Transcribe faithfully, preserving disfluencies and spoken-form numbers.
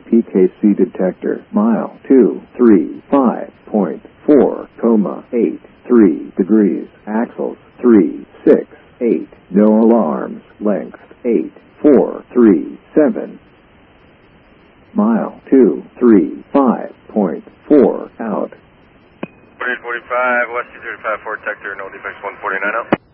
P K C detector. Mile two three five point four, comma eight three degrees. Axles three six eight. No alarms. Length eight four three seven. Mile two three five point four out. forty-eight forty-five, West two thirty-five, Ford Detector, no defects, one forty-nine out.